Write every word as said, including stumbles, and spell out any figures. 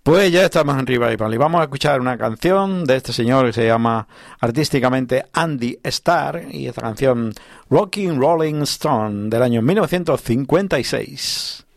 Pues ya estamos en Revival y vamos a escuchar una canción de este señor que se llama artísticamente Andy Starr, y esta canción Rockin' Rolling Stone del año mil novecientos cincuenta y seis.